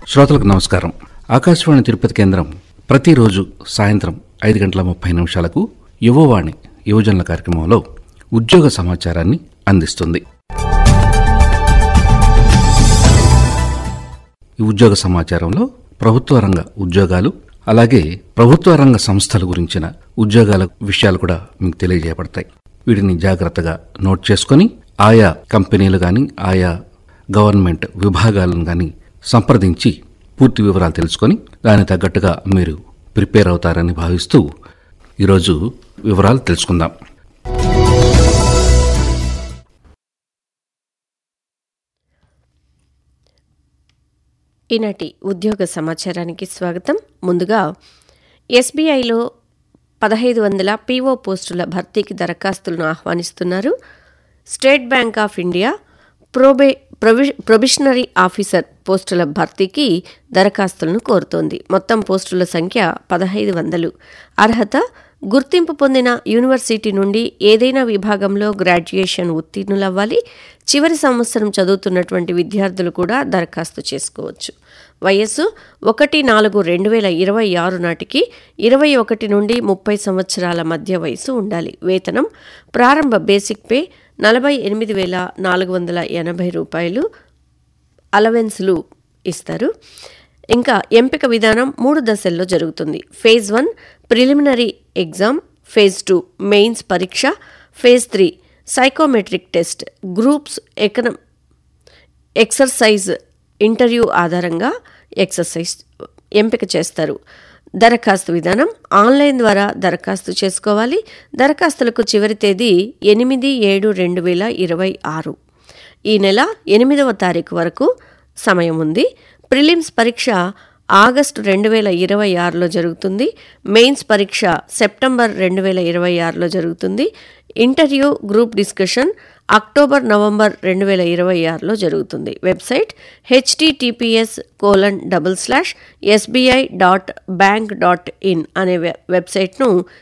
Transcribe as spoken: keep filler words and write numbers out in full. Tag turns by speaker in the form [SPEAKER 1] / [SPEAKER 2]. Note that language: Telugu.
[SPEAKER 1] శ్రోతలకు నమస్కారం. ఆకాశవాణి తిరుపతి కేంద్రం ప్రతిరోజు సాయంత్రం ఐదు గంటల ముప్పై నిమిషాలకు యువవాణి యువజనుల కార్యక్రమంలో ఉద్యోగ సమాచారాన్ని అందిస్తుంది. ఈ ఉద్యోగ సమాచారంలో ప్రభుత్వ రంగ ఉద్యోగాలు, అలాగే ప్రభుత్వ రంగ సంస్థల గురించిన ఉద్యోగాల విషయాలు కూడా మీకు తెలియజేయబడతాయి. వీటిని జాగ్రత్తగా నోట్ చేసుకొని ఆయా కంపెనీలు కానీ ఆయా గవర్నమెంట్ విభాగాలను కానీ సంప్రదించి పూర్తి వివరాలు తెలుసుకొని దానికి తగ్గట్టుగా మీరు ప్రిపేర్ అవుతారని భావిస్తూ ఈరోజు వివరాలు తెలుసుకుందాం.
[SPEAKER 2] ఈనాటి ఉద్యోగ సమాచారానికి స్వాగతం. ముందుగా ఎస్బీఐలో పదహైదు వందల పీఓ పోస్టుల భర్తీకి దరఖాస్తులను ఆహ్వానిస్తున్నారు. State bank of India ప్రొబే ప్రొవి probationary officer పోస్టుల భర్తీకి దరఖాస్తులను కోరుతోంది. మొత్తం పోస్టుల సంఖ్య పదహైదు వందలు. అర్హత గుర్తింపు పొందిన యూనివర్సిటీ నుండి ఏదైనా విభాగంలో గ్రాడ్యుయేషన్ ఉత్తీర్ణులవ్వాలి. చివరి సంవత్సరం చదువుతున్నటువంటి విద్యార్థులు కూడా దరఖాస్తు చేసుకోవచ్చు. వయస్సు ఒకటి నాలుగు రెండు వేల ఇరవై ఆరు నాటికి ఇరవై ఒకటి నుండి ముప్పై సంవత్సరాల మధ్య వయసు ఉండాలి. వేతనం ప్రారంభ బేసిక్ పే నలభై ఎనిమిది వేల నాలుగు వందల ఎనభై రూపాయలు. అలవెన్స్లు ఇస్తారు. ఇంకా ఎంపిక విధానం మూడు దశల్లో జరుగుతుంది. Phase one preliminary exam, phase two mains పరీక్ష, phase three psychometric test, groups ఎకన exercise interview ఆధారంగా ఎక్సర్సైజ్ ఎంపిక చేస్తారు. దరఖాస్తు విధానం ఆన్లైన్ ద్వారా దరఖాస్తు చేసుకోవాలి. దరఖాస్తులకు చివరి తేదీ ఎనిమిది ఏడు రెండు వేల ఇరవై ఆరు. ఈ నెల ఎనిమిదవ తారీఖు వరకు సమయం ఉంది. ప్రిలిమ్స్ పరీక్ష ఆగస్టు రెండు వేల ఇరవై ఆరులో జరుగుతుంది. మెయిన్స్ పరీక్ష సెప్టెంబర్ రెండు వేల ఇరవై ఆరులో జరుగుతుంది. Interview, group discussion October November రెండు వేల ఇరవై ఆరులో జరుగుతుంది. Website HTTPS colon double slash SBI dot bank dot in అనే వెబ్సైట్ను